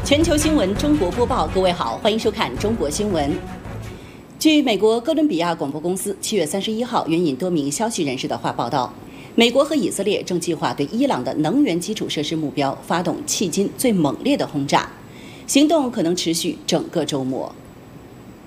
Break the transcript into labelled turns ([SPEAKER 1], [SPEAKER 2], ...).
[SPEAKER 1] 全球新闻中国播报，各位好，欢迎收看中国新闻。据美国哥伦比亚广播公司7月31号援引多名消息人士的话报道，美国和以色列正计划对伊朗的能源基础设施目标发动迄今最猛烈的轰炸，行动可能持续整个周末。